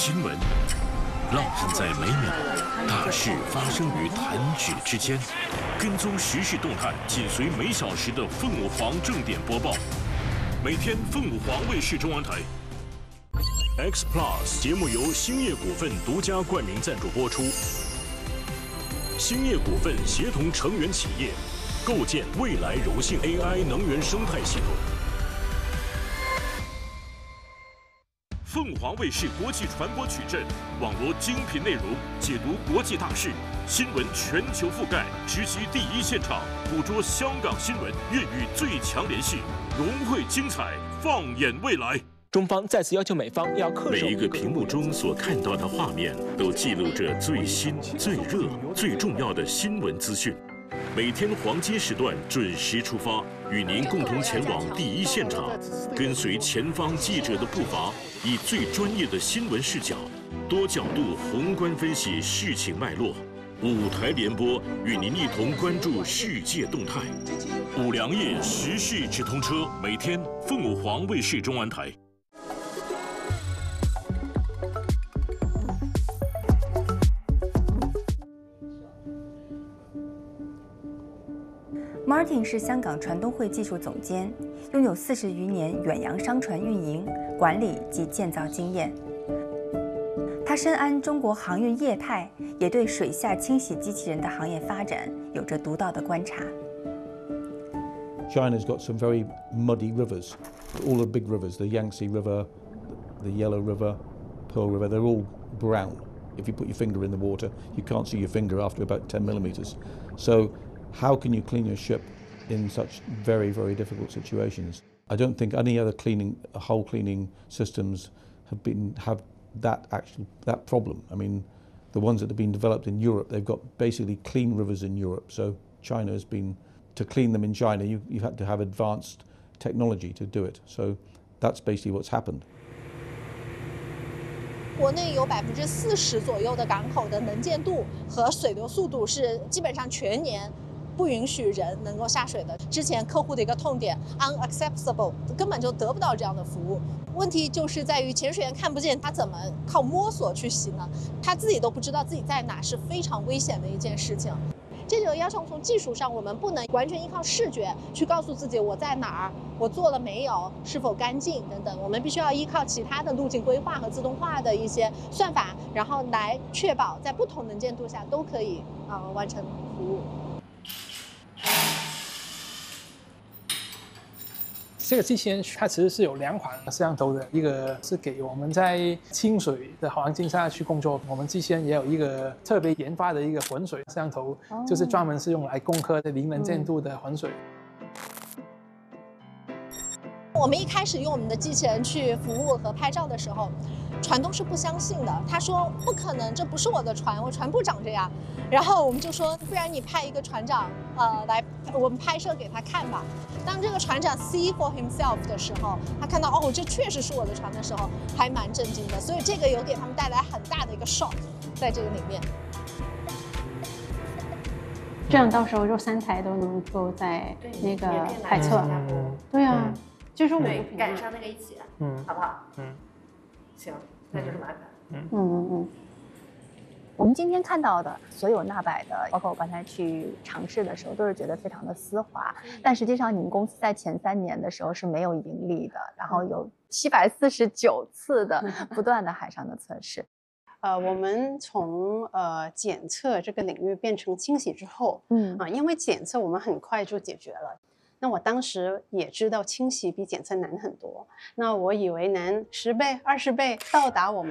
新闻，烙印在每秒，大事发生于弹指之间。跟踪时事动态，紧随每小时的凤舞凰正点播报。每天凤舞凰卫视中文台。X Plus 节目由兴业股份独家冠名赞助播出。兴业股份协同成员企业，构建未来柔性 AI 能源生态系统。凤凰卫视国际传播矩阵，网罗精品内容，解读国际大事，新闻全球覆盖，直击第一现场，捕捉香港新闻，粤语最强联系，融汇精彩，放眼未来。 中方再次要求美方要恪守。 每一个屏幕中所看到的画面，都记录着最新、最热、最重要的新闻资讯。每天黄金时段准时出发，与您共同前往第一现场，跟随前方记者的步伐，以最专业的新闻视角，多角度宏观分析事情脉络。舞台联播，与您一同关注世界动态。五粮液时事直通车，每天凤舞凰卫视中文台。 Martin 是香港船东会技术总监，拥有40余年远洋商船运营、管理及建造经验。他深谙中国航运业态，也对水下清洗机器人的行业发展有着独到的观察。 China's got some very muddy rivers. All the big rivers, the Yangtze River, the Yellow River, Pearl River, they're all brown. If you put your finger in the water, you can't see your finger after about 10 millimeters. So how can you clean your ship in such very, very difficult situations? I don't think any other hull cleaning systems have that problem. I mean, the ones that have been developed in Europe, they've got basically clean rivers in Europe. So China has been, to clean them in China, you've had to have advanced technology to do it. So that's basically what's happened. 国内有40%左右的港口的能见度和水流速度是基本上全年不允许人能够下水的。之前客户的一个痛点 unacceptable， 根本就得不到这样的服务。问题就是在于潜水员看不见，他怎么靠摸索去洗呢？他自己都不知道自己在哪，是非常危险的一件事情。这个要求从技术上，我们不能完全依靠视觉去告诉自己我在哪儿，我做了没有，是否干净等等。我们必须要依靠其他的路径规划和自动化的一些算法，然后来确保在不同能见度下都可以完成服务。 这个机器人它其实是有2款摄像头的，一个是给我们在清水的环境下去工作，我们机器人也有一个特别研发的一个浑水摄像头，就是专门是用来攻克零能见度的浑水。 我们一开始用我们的机器人去服务和拍照的时候，船东是不相信的，他说不可能，这不是我的船，我船不长这样。然后我们就说，不然你派一个船长，来我们拍摄给他看吧。当这个船长 see for himself 的时候，他看到哦，这确实是我的船的时候，还蛮震惊的。所以这个有给他们带来很大的一个 shock， 在这个里面。 这样到时候就3台都能够在那个海侧。对啊。就是我们赶上那个一起，好不好？行，那就是麻烦。 我们今天看到的所有纳百的，包括我刚才去尝试的时候，都是觉得非常的丝滑。但实际上，你们公司在前3年的时候是没有盈利的，然后有749次的不断的海上的测试。 我们从检测这个领域变成清洗之后，因为检测我们很快就解决了。那我当时也知道清洗比检测难很多，那我以为难10倍、20倍到达我们